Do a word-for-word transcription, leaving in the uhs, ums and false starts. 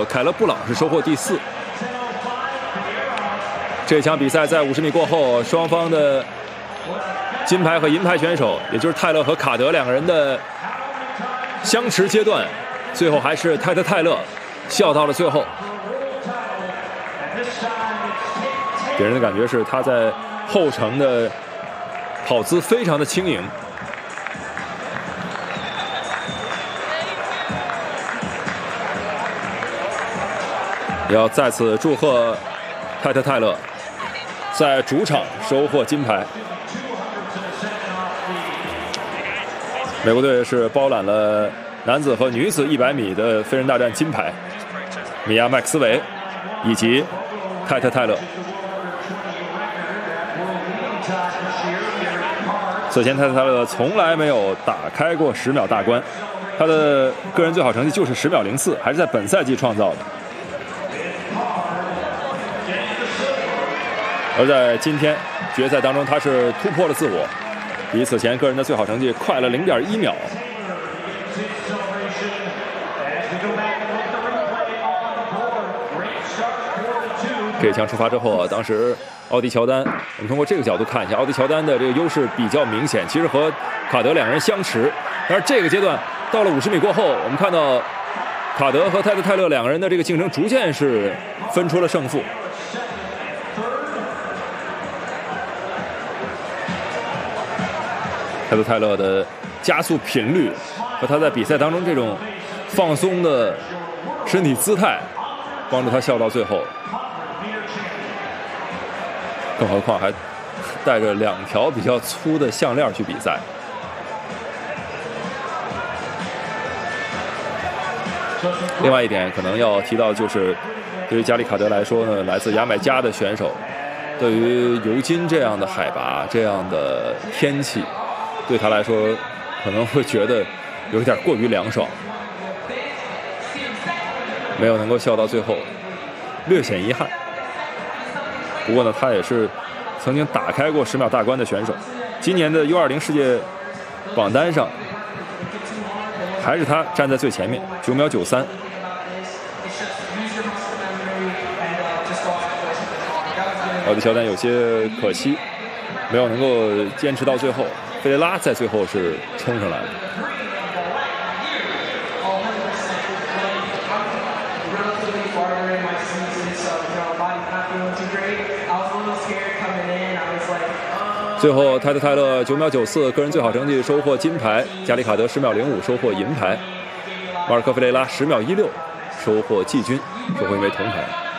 手凯勒布朗是收获第四。这场比赛在五十米过后，双方的金牌和银牌选手，也就是泰勒和卡德两个人的相持阶段，最后还是泰特泰勒笑到了最后，给人的感觉是他在后程的跑姿非常的轻盈。也要再次祝贺泰特泰勒在主场收获金牌。美国队是包揽了男子和女子一百米的飞人大战金牌，米娅麦克斯韦以及泰特泰勒。此前泰特泰勒从来没有打开过十秒大关，他的个人最好成绩就是十秒零四，还是在本赛季创造的。而在今天决赛当中，他是突破了自我，比此前个人的最好成绩快了 零点一秒。这一枪出发之后啊，当时奥迪乔丹，我们通过这个角度看一下，奥迪乔丹的这个优势比较明显，其实和卡德两人相持。但是这个阶段到了五十米过后，我们看到卡德和泰特泰勒两个人的这个竞争逐渐是分出了胜负。泰特泰勒的加速频率和他在比赛当中这种放松的身体姿态，帮助他笑到最后。更何况还带着两条比较粗的项链去比赛。另外一点可能要提到，就是对于加里卡德来说呢，来自牙买加的选手，对于尤金这样的海拔、这样的天气，对他来说可能会觉得有点过于凉爽，没有能够笑到最后，略显遗憾。不过呢，他也是曾经打开过十秒大关的选手，今年的 U 二十 世界榜单上还是他站在最前面，九秒九三。奥迪乔丹有些可惜，没有能够坚持到最后。费雷拉在最后是冲上来了。最后泰特泰勒九秒九四个人最好成绩收获金牌，加里卡德十秒零五收获银牌，马尔科费雷拉十秒一六收获季军，收获一枚铜牌。